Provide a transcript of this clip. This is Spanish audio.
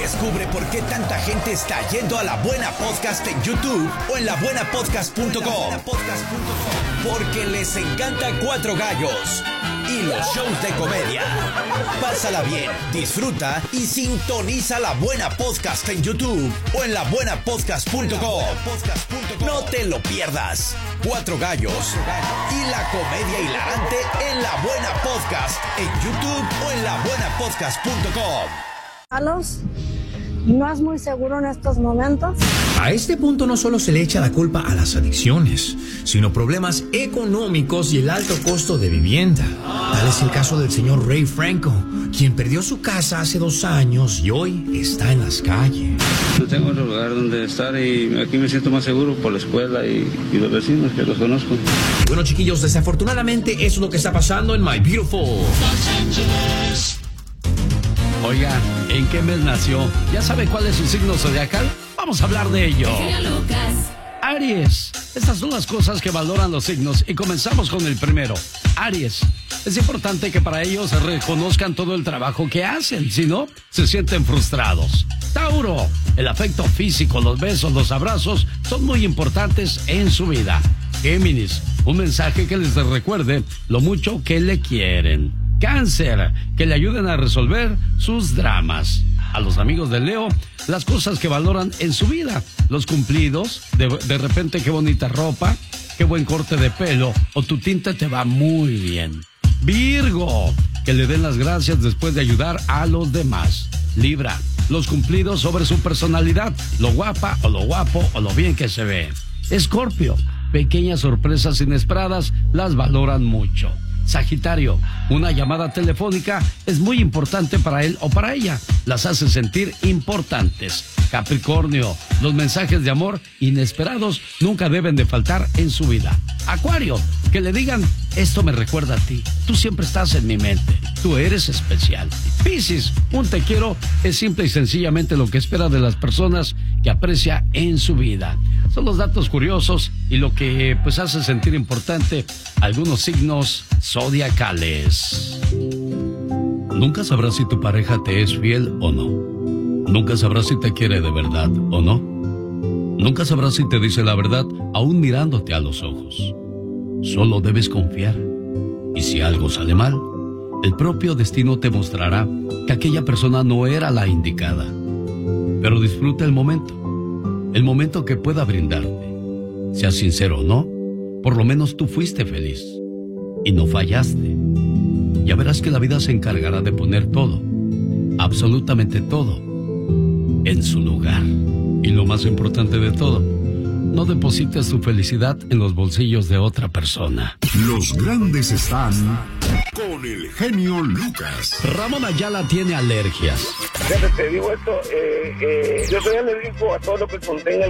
Descubre por qué tanta gente está yendo a La Buena Podcast en YouTube o en labuenapodcast.com. Porque les encanta Cuatro Gallos y los shows de comedia. Pásala bien, disfruta y sintoniza La Buena Podcast en YouTube o en labuenapodcast.com. No te lo pierdas. Cuatro Gallos y la comedia hilarante en La Buena Podcast en YouTube o en labuenapodcast.com. ¿No es muy seguro en estos momentos? A este punto no solo se le echa la culpa a las adicciones, sino problemas económicos y el alto costo de vivienda. Tal es el caso del señor Ray Franco, quien perdió su casa hace 2 años y hoy está en las calles. No tengo otro lugar donde estar y aquí me siento más seguro por la escuela y los vecinos que los conozco. Bueno, chiquillos, desafortunadamente eso es lo que está pasando en My Beautiful Los Angeles. Oiga, ¿en qué mes nació? ¿Ya sabe cuál es su signo zodiacal? Vamos a hablar de ello. Aries. Estas son las cosas que valoran los signos y comenzamos con el primero. Aries. Es importante que para ellos reconozcan todo el trabajo que hacen, si no, se sienten frustrados. Tauro. El afecto físico, los besos, los abrazos son muy importantes en su vida. Géminis. Un mensaje que les recuerde lo mucho que le quieren. Cáncer, que le ayuden a resolver sus dramas. A los amigos de Leo, las cosas que valoran en su vida. Los cumplidos, de repente qué bonita ropa, qué buen corte de pelo o tu tinte te va muy bien. Virgo, que le den las gracias después de ayudar a los demás. Libra, los cumplidos sobre su personalidad, lo guapa o lo guapo o lo bien que se ve. Escorpio, pequeñas sorpresas inesperadas las valoran mucho. Sagitario, una llamada telefónica es muy importante para él o para ella. Las hace sentir importantes. Capricornio, los mensajes de amor inesperados nunca deben de faltar en su vida. Acuario, que le digan, esto me recuerda a ti. Tú siempre estás en mi mente. Tú eres especial. Piscis, un te quiero es simple y sencillamente lo que espera de las personas que aprecia en su vida. Son los datos curiosos y lo que pues hace sentir importante algunos signos zodiacales. Nunca sabrás si tu pareja te es fiel o no. Nunca sabrás si te quiere de verdad o no. Nunca sabrás si te dice la verdad aún mirándote a los ojos. Solo debes confiar. Y si algo sale mal, el propio destino te mostrará que aquella persona no era la indicada. Pero disfruta el momento que pueda brindarte. Sea sincero o no, por lo menos tú fuiste feliz y no fallaste. Ya verás que la vida se encargará de poner todo, absolutamente todo, en su lugar. Y lo más importante de todo, no deposites tu felicidad en los bolsillos de otra persona. Los grandes están con el genio Lucas. Ramón Ayala tiene alergias. Te digo esto, yo soy alérgico a todo lo que contenga